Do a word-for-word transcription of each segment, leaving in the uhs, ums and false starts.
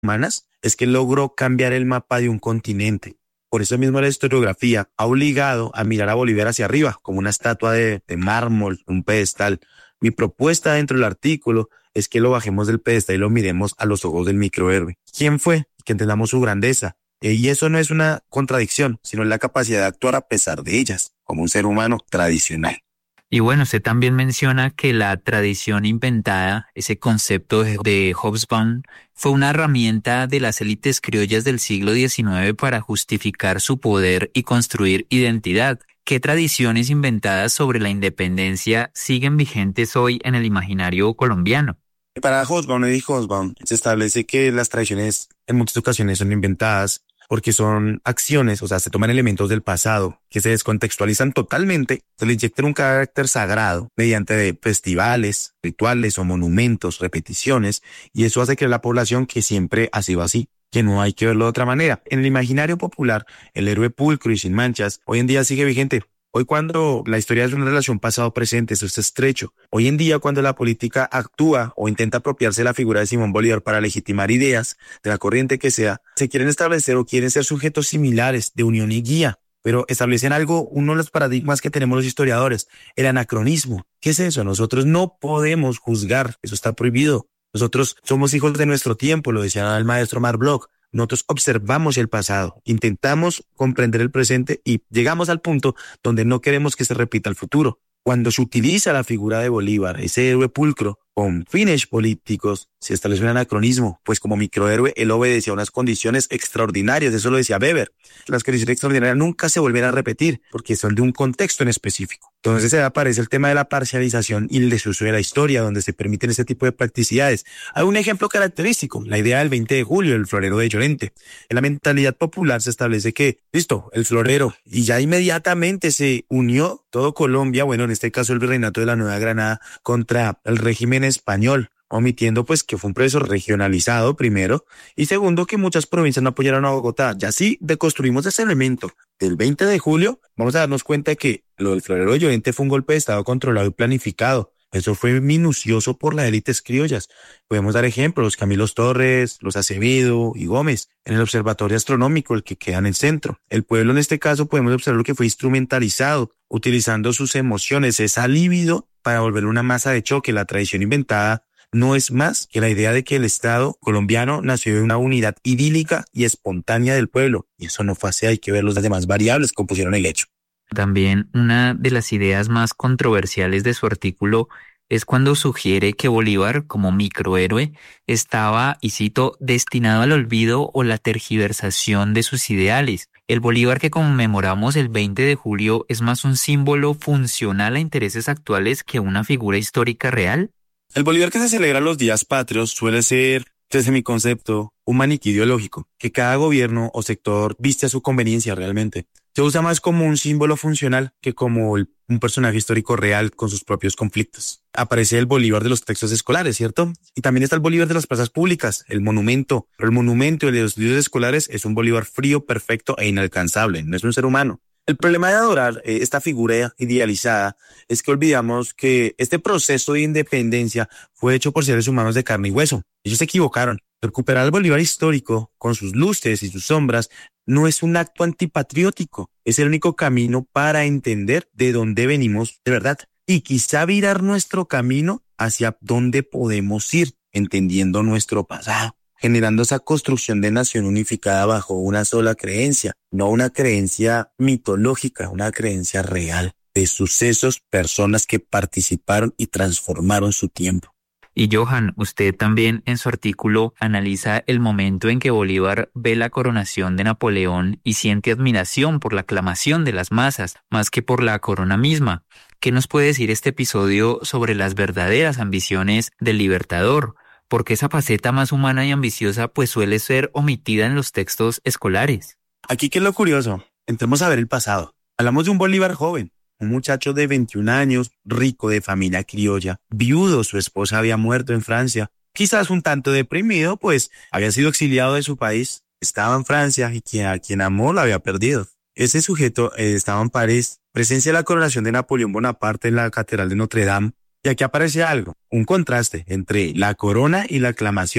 humanas es que logró cambiar el mapa de un continente. Por eso mismo la historiografía ha obligado a mirar a Bolívar hacia arriba, como una estatua de, de mármol, un pedestal. Mi propuesta dentro del artículo es que lo bajemos del pedestal y lo miremos a los ojos del microhéroe. ¿Quién fue? Que entendamos su grandeza. Eh, y eso no es una contradicción, sino la capacidad de actuar a pesar de ellas, como un ser humano tradicional. Y bueno, usted también menciona que la tradición inventada, ese concepto de, de Hobsbawm, fue una herramienta de las élites criollas del siglo diecinueve para justificar su poder y construir identidad. ¿Qué tradiciones inventadas sobre la independencia siguen vigentes hoy en el imaginario colombiano? Para Hobsbawm y Hobsbawm se establece que las tradiciones en muchas ocasiones son inventadas porque son acciones, o sea, se toman elementos del pasado que se descontextualizan totalmente, se le inyectan un carácter sagrado mediante festivales, rituales o monumentos, repeticiones, y eso hace que la población que siempre ha sido así, que no hay que verlo de otra manera. En el imaginario popular, el héroe pulcro y sin manchas hoy en día sigue vigente. Hoy cuando la historia es una relación pasado-presente, eso es estrecho. Hoy en día cuando la política actúa o intenta apropiarse de la figura de Simón Bolívar para legitimar ideas de la corriente que sea, se quieren establecer o quieren ser sujetos similares de unión y guía, pero establecen algo, uno de los paradigmas que tenemos los historiadores, el anacronismo. ¿Qué es eso? Nosotros no podemos juzgar, eso está prohibido. Nosotros somos hijos de nuestro tiempo, lo decía el maestro Marc Bloch. Nosotros observamos el pasado, intentamos comprender el presente y llegamos al punto donde no queremos que se repita el futuro. Cuando se utiliza la figura de Bolívar, ese héroe pulcro, con fines políticos, se establece un anacronismo, pues como microhéroe él obedecía a unas condiciones extraordinarias, eso lo decía Weber. Las condiciones extraordinarias nunca se vuelven a repetir porque son de un contexto en específico. Entonces se aparece el tema de la parcialización y el desuso de la historia, donde se permiten ese tipo de practicidades. Hay un ejemplo característico, la idea del veinte de julio, el florero de Llorente. En la mentalidad popular se establece que, listo, el florero, y ya inmediatamente se unió todo Colombia, bueno, en este caso el virreinato de la Nueva Granada, contra el régimen español, omitiendo pues que fue un proceso regionalizado primero, y segundo que muchas provincias no apoyaron a Bogotá. Ya sí deconstruimos ese elemento del veinte de julio, vamos a darnos cuenta que lo del florero de Llorente fue un golpe de estado controlado y planificado. Eso fue minucioso por las élites criollas. Podemos dar ejemplos, los Camilos Torres, los Acevedo y Gómez, en el observatorio astronómico, el que queda en el centro. El pueblo en este caso podemos observar lo que fue instrumentalizado, utilizando sus emociones, esa libido, para volver una masa de choque. La tradición inventada no es más que la idea de que el Estado colombiano nació de una unidad idílica y espontánea del pueblo. Y eso no fue así, hay que ver las demás variables que compusieron el hecho. También una de las ideas más controversiales de su artículo es cuando sugiere que Bolívar, como microhéroe, estaba, y cito, destinado al olvido o la tergiversación de sus ideales. El Bolívar que conmemoramos el veinte de julio es más un símbolo funcional a intereses actuales que una figura histórica real. El Bolívar que se celebra los días patrios suele ser, desde mi concepto, un maniquí ideológico, que cada gobierno o sector viste a su conveniencia realmente. Se usa más como un símbolo funcional que como el, un personaje histórico real con sus propios conflictos. Aparece el Bolívar de los textos escolares, ¿cierto? Y también está el Bolívar de las plazas públicas, el monumento. Pero el monumento de los libros escolares es un Bolívar frío, perfecto e inalcanzable, no es un ser humano. El problema de adorar eh, esta figura idealizada es que olvidamos que este proceso de independencia fue hecho por seres humanos de carne y hueso. Ellos se equivocaron. Recuperar el Bolívar histórico, con sus luces y sus sombras, no es un acto antipatriótico. Es el único camino para entender de dónde venimos de verdad. Y quizá virar nuestro camino hacia dónde podemos ir, entendiendo nuestro pasado, generando esa construcción de nación unificada bajo una sola creencia, no una creencia mitológica, una creencia real de sucesos, personas que participaron y transformaron su tiempo. Y Johan, usted también en su artículo analiza el momento en que Bolívar ve la coronación de Napoleón y siente admiración por la aclamación de las masas, más que por la corona misma. ¿Qué nos puede decir este episodio sobre las verdaderas ambiciones del libertador? Porque esa faceta más humana y ambiciosa pues suele ser omitida en los textos escolares. Aquí qué es lo curioso, entremos a ver el pasado. Hablamos de un Bolívar joven, un muchacho de veintiún años, rico de familia criolla, viudo, su esposa había muerto en Francia, quizás un tanto deprimido, pues había sido exiliado de su país, estaba en Francia y quien, a quien amó lo había perdido. Ese sujeto eh, estaba en París, presencia de la coronación de Napoleón Bonaparte en la Catedral de Notre Dame, y aquí aparece algo, un contraste entre la corona y la aclamación.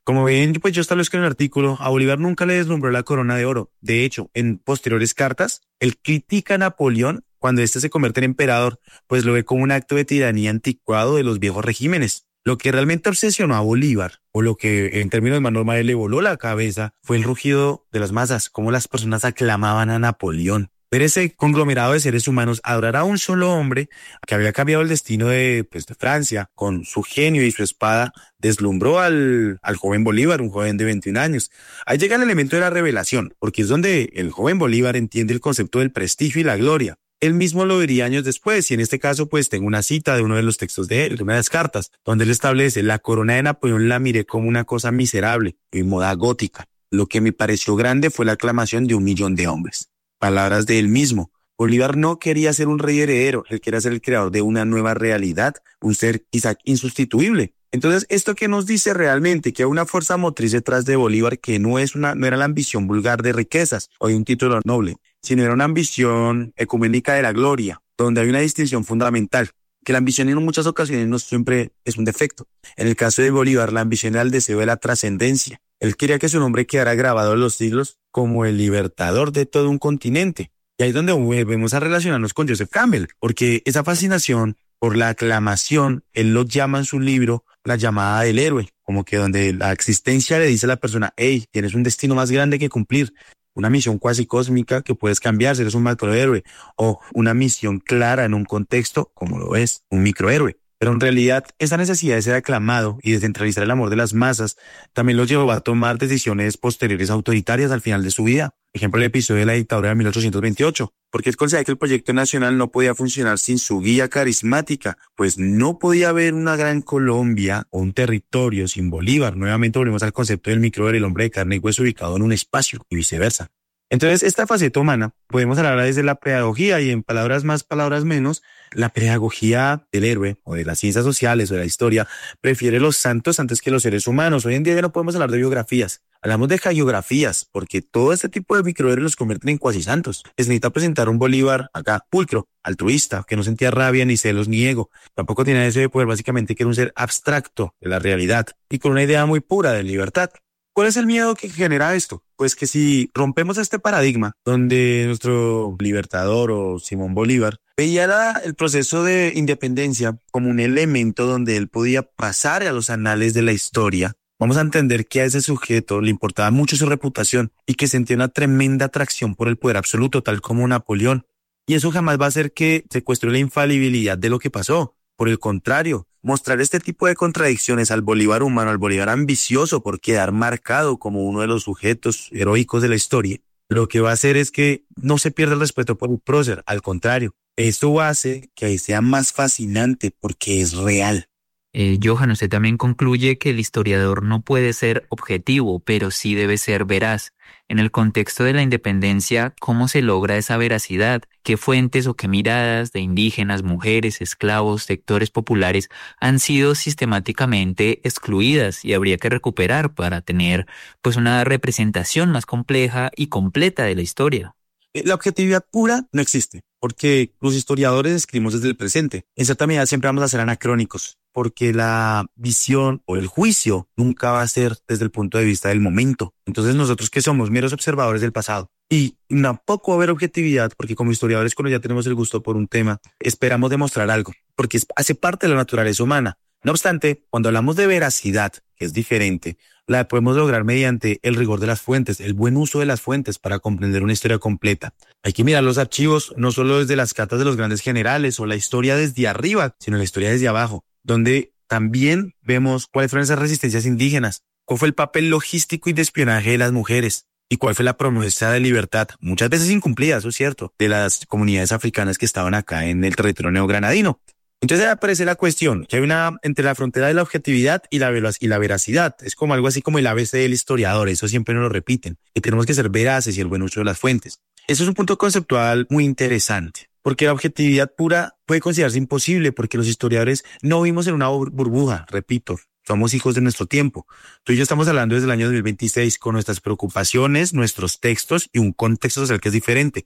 Como ven, pues yo establezco en el artículo, a Bolívar nunca le deslumbró la corona de oro. De hecho, en posteriores cartas, él critica a Napoleón cuando éste se convierte en emperador, pues lo ve como un acto de tiranía anticuado de los viejos regímenes. Lo que realmente obsesionó a Bolívar, o lo que en términos más normales le voló la cabeza, fue el rugido de las masas, cómo las personas aclamaban a Napoleón. Ver ese conglomerado de seres humanos adorar a un solo hombre que había cambiado el destino de, pues, de Francia con su genio y su espada, deslumbró al, al joven Bolívar, un joven de veintiún años. Ahí llega el elemento de la revelación, porque es donde el joven Bolívar entiende el concepto del prestigio y la gloria. Él mismo lo diría años después, y en este caso pues tengo una cita de uno de los textos de él, de una de las cartas, donde él establece: la corona de Napoleón la miré como una cosa miserable y moda gótica. Lo que me pareció grande fue la aclamación de un millón de hombres. Palabras de él mismo. Bolívar no quería ser un rey heredero, él quería ser el creador de una nueva realidad, un ser quizá insustituible. Entonces, ¿esto qué nos dice realmente? Que hay una fuerza motriz detrás de Bolívar que no es una, no era la ambición vulgar de riquezas o de un título noble, sino era una ambición ecuménica de la gloria, donde hay una distinción fundamental, que la ambición en muchas ocasiones no siempre es un defecto. En el caso de Bolívar, la ambición era el deseo de la trascendencia. Él quería que su nombre quedara grabado en los siglos como el libertador de todo un continente. Y ahí es donde volvemos a relacionarnos con Joseph Campbell, porque esa fascinación por la aclamación, él lo llama en su libro la llamada del héroe, como que donde la existencia le dice a la persona: hey, tienes un destino más grande que cumplir, una misión cuasi cósmica que puedes cambiar si eres un macrohéroe, o una misión clara en un contexto, como lo es un microhéroe. Pero en realidad, esa necesidad de ser aclamado y de centralizar el amor de las masas también lo llevó a tomar decisiones posteriores autoritarias al final de su vida. Ejemplo, el episodio de la dictadura de mil ochocientos veintiocho, porque él considera que el proyecto nacional no podía funcionar sin su guía carismática, pues no podía haber una gran Colombia o un territorio sin Bolívar. Nuevamente volvemos al concepto del microhéroe, el hombre de carne y hueso ubicado en un espacio, y viceversa. Entonces, esta faceta humana, podemos hablar desde la pedagogía y en palabras más, palabras menos, la pedagogía del héroe o de las ciencias sociales o de la historia prefiere los santos antes que los seres humanos. Hoy en día ya no podemos hablar de biografías, hablamos de hagiografías, porque todo este tipo de microhéroes los convierten en cuasi santos. Es necesita presentar un Bolívar acá, pulcro, altruista, que no sentía rabia, ni celos, ni ego. Tampoco tenía ese poder, básicamente que era un ser abstracto de la realidad y con una idea muy pura de libertad. ¿Cuál es el miedo que genera esto? Pues que si rompemos este paradigma donde nuestro libertador o Simón Bolívar veía la, el proceso de independencia como un elemento donde él podía pasar a los anales de la historia, vamos a entender que a ese sujeto le importaba mucho su reputación y que sentía una tremenda atracción por el poder absoluto, tal como Napoleón. Y eso jamás va a hacer que se cuestione la infalibilidad de lo que pasó. Por el contrario, mostrar este tipo de contradicciones al Bolívar humano, al Bolívar ambicioso por quedar marcado como uno de los sujetos heroicos de la historia, lo que va a hacer es que no se pierda el respeto por el prócer. Al contrario, esto hace que sea más fascinante porque es real. Eh, Johan, usted también concluye que el historiador no puede ser objetivo, pero sí debe ser veraz. En el contexto de la independencia, ¿cómo se logra esa veracidad? ¿Qué fuentes o qué miradas de indígenas, mujeres, esclavos, sectores populares han sido sistemáticamente excluidas y habría que recuperar para tener pues una representación más compleja y completa de la historia? La objetividad pura no existe, porque los historiadores escribimos desde el presente. En cierta medida siempre vamos a ser anacrónicos, porque la visión o el juicio nunca va a ser desde el punto de vista del momento. Entonces nosotros que somos meros observadores del pasado y tampoco va a haber objetividad, porque como historiadores cuando ya tenemos el gusto por un tema, esperamos demostrar algo, porque hace parte de la naturaleza humana. No obstante, cuando hablamos de veracidad, que es diferente, la podemos lograr mediante el rigor de las fuentes, el buen uso de las fuentes para comprender una historia completa. Hay que mirar los archivos no solo desde las cartas de los grandes generales o la historia desde arriba, sino la historia desde abajo, donde también vemos cuáles fueron esas resistencias indígenas, cuál fue el papel logístico y de espionaje de las mujeres y cuál fue la promesa de libertad, muchas veces incumplida, eso es cierto, de las comunidades africanas que estaban acá en el territorio neogranadino. Entonces ahí aparece la cuestión, que hay una entre la frontera de la objetividad y la, y la veracidad. Es como algo así como el A B C del historiador, eso siempre nos lo repiten, que tenemos que ser veraces y el buen uso de las fuentes. Eso es un punto conceptual muy interesante, porque la objetividad pura puede considerarse imposible, porque los historiadores no vivimos en una burbuja, repito, somos hijos de nuestro tiempo. Tú y yo estamos hablando desde el año dos mil veintiséis con nuestras preocupaciones, nuestros textos y un contexto social que es diferente.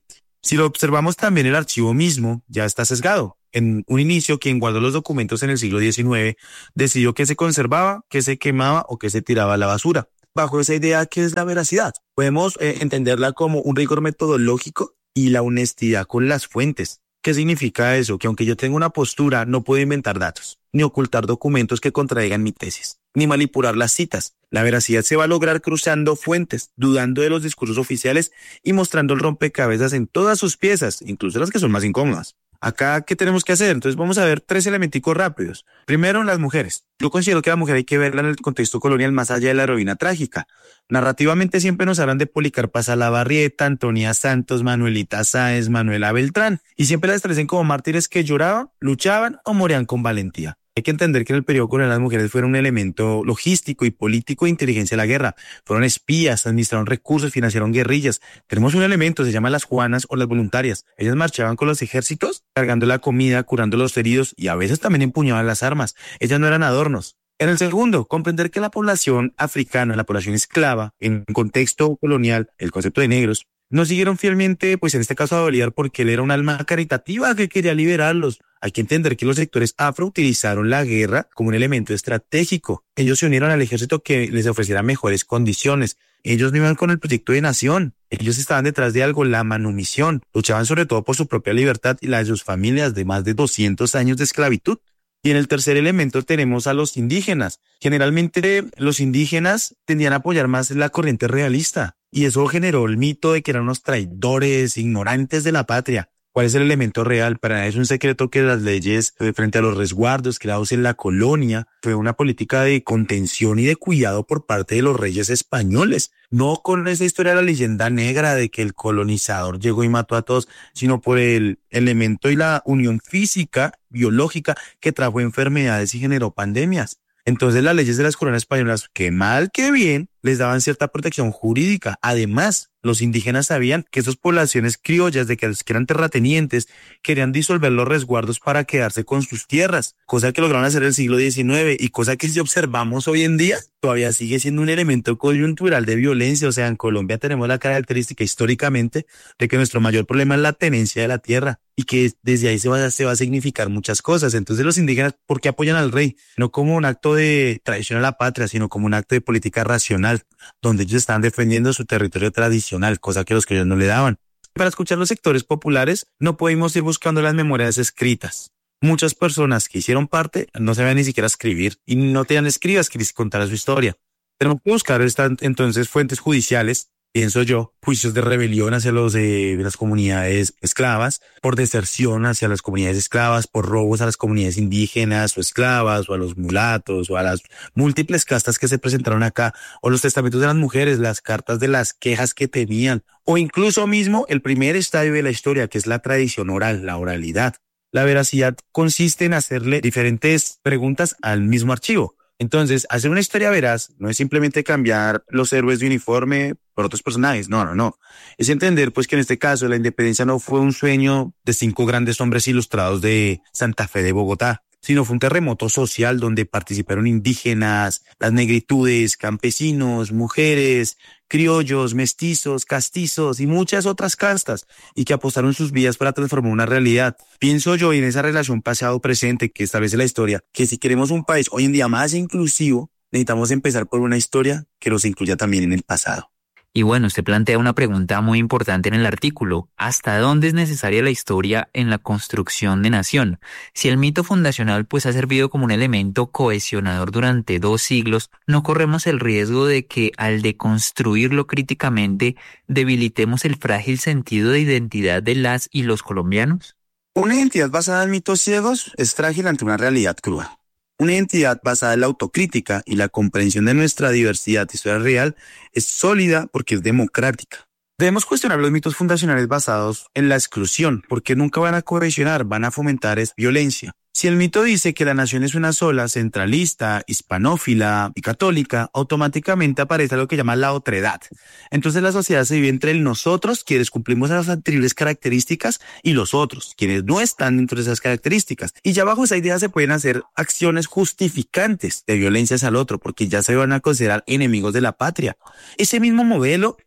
Si lo observamos también, el archivo mismo ya está sesgado. En un inicio, quien guardó los documentos en el siglo diecinueve decidió qué se conservaba, qué se quemaba o qué se tiraba a la basura. Bajo esa idea, ¿qué es la veracidad? Podemos eh, entenderla como un rigor metodológico y la honestidad con las fuentes. ¿Qué significa eso? Que aunque yo tenga una postura, no puedo inventar datos, ni ocultar documentos que contradigan mi tesis, ni manipular las citas. La veracidad se va a lograr cruzando fuentes, dudando de los discursos oficiales y mostrando el rompecabezas en todas sus piezas, incluso las que son más incómodas. Acá, ¿qué tenemos que hacer? Entonces vamos a ver tres elementicos rápidos. Primero, las mujeres. Yo considero que la mujer hay que verla en el contexto colonial más allá de la heroína trágica. Narrativamente siempre nos hablan de Policarpa Salabarrieta, Antonia Santos, Manuelita Sáenz, Manuela Beltrán, y siempre las establecen como mártires que lloraban, luchaban o morían con valentía. Hay que entender que en el periodo colonial las mujeres fueron un elemento logístico y político de inteligencia de la guerra. Fueron espías, administraron recursos, financiaron guerrillas. Tenemos un elemento, se llama las Juanas o las voluntarias. Ellas marchaban con los ejércitos, cargando la comida, curando los heridos y a veces también empuñaban las armas. Ellas no eran adornos. En el segundo, comprender que la población africana, la población esclava, en un contexto colonial, el concepto de negros, no siguieron fielmente, pues en este caso a Bolívar, porque él era un alma caritativa que quería liberarlos. Hay que entender que los sectores afro utilizaron la guerra como un elemento estratégico. Ellos se unieron al ejército que les ofreciera mejores condiciones. Ellos no iban con el proyecto de nación. Ellos estaban detrás de algo, la manumisión. Luchaban sobre todo por su propia libertad y la de sus familias de más de doscientos años de esclavitud. Y en el tercer elemento tenemos a los indígenas. Generalmente los indígenas tendían a apoyar más la corriente realista. Y eso generó el mito de que eran unos traidores, ignorantes de la patria. ¿Cuál es el elemento real? Para nadie es un secreto que las leyes frente a los resguardos creados en la colonia fue una política de contención y de cuidado por parte de los reyes españoles. No con esa historia de la leyenda negra de que el colonizador llegó y mató a todos, sino por el elemento y la unión física, biológica, que trajo enfermedades y generó pandemias. Entonces las leyes de las coronas españolas, que mal que bien, les daban cierta protección jurídica. Además, los indígenas sabían que esas poblaciones criollas de que eran terratenientes querían disolver los resguardos para quedarse con sus tierras, cosa que lograron hacer en el siglo diecinueve y cosa que si observamos hoy en día todavía sigue siendo un elemento coyuntural de violencia. O sea, en Colombia tenemos la característica históricamente de que nuestro mayor problema es la tenencia de la tierra y que desde ahí se va, se va a significar muchas cosas. Entonces los indígenas, ¿por qué apoyan al rey? No como un acto de traición a la patria, sino como un acto de política racional, donde ellos estaban defendiendo su territorio tradicional, cosa que los criollos no le daban. Para escuchar los sectores populares, no podemos ir buscando las memorias escritas. Muchas personas que hicieron parte no sabían ni siquiera escribir y no tenían escribas que les contara su historia. Tenemos que buscar estas, entonces fuentes judiciales, pienso yo, juicios de rebelión hacia los de las comunidades esclavas, por deserción hacia las comunidades esclavas, por robos a las comunidades indígenas o esclavas o a los mulatos o a las múltiples castas que se presentaron acá, o los testamentos de las mujeres, las cartas de las quejas que tenían, o incluso mismo el primer estadio de la historia, que es la tradición oral, la oralidad. La veracidad consiste en hacerle diferentes preguntas al mismo archivo. Entonces, hacer una historia veraz no es simplemente cambiar los héroes de uniforme por otros personajes, no, no, no. Es entender pues que en este caso la independencia no fue un sueño de cinco grandes hombres ilustrados de Santa Fe de Bogotá, sino fue un terremoto social donde participaron indígenas, las negritudes, campesinos, mujeres, criollos, mestizos, castizos y muchas otras castas, y que apostaron sus vidas para transformar una realidad. Pienso yo en esa relación pasado-presente que establece la historia, que si queremos un país hoy en día más inclusivo, necesitamos empezar por una historia que los incluya también en el pasado. Y bueno, usted plantea una pregunta muy importante en el artículo. ¿Hasta dónde es necesaria la historia en la construcción de nación? Si el mito fundacional pues ha servido como un elemento cohesionador durante dos siglos, ¿no corremos el riesgo de que al deconstruirlo críticamente debilitemos el frágil sentido de identidad de las y los colombianos? Una identidad basada en mitos ciegos es frágil ante una realidad cruda. Una identidad basada en la autocrítica y la comprensión de nuestra diversidad y historia real es sólida porque es democrática. Debemos cuestionar los mitos fundacionales basados en la exclusión, porque nunca van a cohesionar, van a fomentar es violencia. Si el mito dice que la nación es una sola, centralista, hispanófila y católica, automáticamente aparece lo que llama la otredad. Entonces la sociedad se divide entre el nosotros, quienes cumplimos las anteriores características, y los otros, quienes no están dentro de esas características. Y ya bajo esa idea se pueden hacer acciones justificantes de violencias al otro, porque ya se van a considerar enemigos de la patria. Ese mismo modelo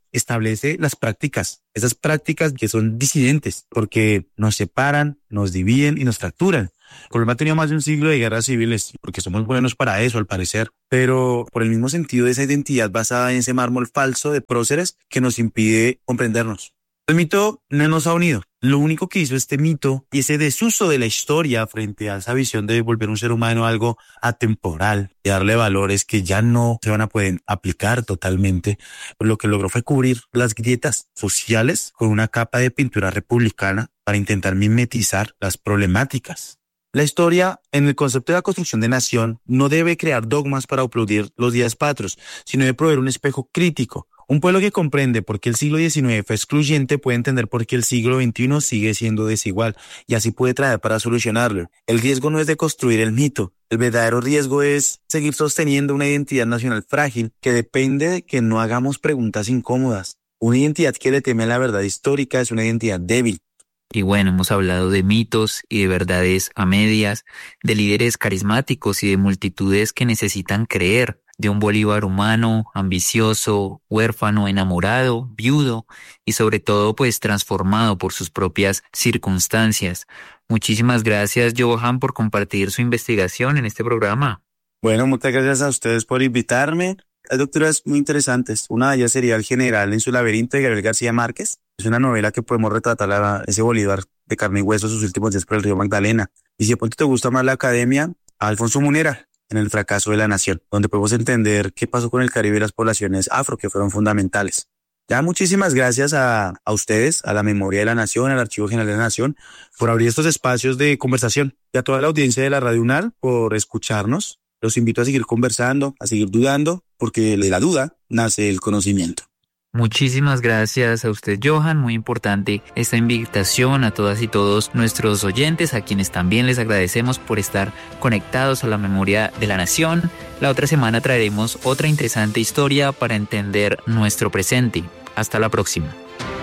establece las prácticas, esas prácticas que son disidentes, porque nos separan, nos dividen y nos fracturan. Colombia ha tenido más de un siglo de guerras civiles, porque somos buenos para eso, al parecer, pero por el mismo sentido de esa identidad basada en ese mármol falso de próceres que nos impide comprendernos. El mito no nos ha unido. Lo único que hizo este mito y ese desuso de la historia frente a esa visión de volver un ser humano algo atemporal, de darle valores que ya no se van a poder aplicar totalmente, pues lo que logró fue cubrir las grietas sociales con una capa de pintura republicana para intentar mimetizar las problemáticas. La historia, en el concepto de la construcción de nación, no debe crear dogmas para aplaudir los días patrios, sino debe proveer un espejo crítico. Un pueblo que comprende por qué el siglo diecinueve fue excluyente puede entender por qué el siglo veintiuno sigue siendo desigual y así puede traer para solucionarlo. El riesgo no es de construir el mito. El verdadero riesgo es seguir sosteniendo una identidad nacional frágil que depende de que no hagamos preguntas incómodas. Una identidad que le teme a la verdad histórica es una identidad débil. Y bueno, hemos hablado de mitos y de verdades a medias, de líderes carismáticos y de multitudes que necesitan creer, de un Bolívar humano, ambicioso, huérfano, enamorado, viudo y sobre todo pues transformado por sus propias circunstancias. Muchísimas gracias, Johan, por compartir su investigación en este programa. Bueno, muchas gracias a ustedes por invitarme. Hay lecturas muy interesantes. Una de ellas sería El General en su laberinto de Gabriel García Márquez. Es una novela que podemos retratar a ese Bolívar de carne y hueso sus últimos días por el río Magdalena. Y si de pronto te gusta más la academia, a Alfonso Munera, en El fracaso de la nación, donde podemos entender qué pasó con el Caribe y las poblaciones afro, que fueron fundamentales. Ya muchísimas gracias a, a ustedes, a la Memoria de la Nación, al Archivo General de la Nación, por abrir estos espacios de conversación. Y a toda la audiencia de la Radio UNAL por escucharnos. Los invito a seguir conversando, a seguir dudando, porque de la duda nace el conocimiento. Muchísimas gracias a usted, Johan. Muy importante esta invitación a todas y todos nuestros oyentes, a quienes también les agradecemos por estar conectados a la Memoria de la Nación. La otra semana traeremos otra interesante historia para entender nuestro presente. Hasta la próxima.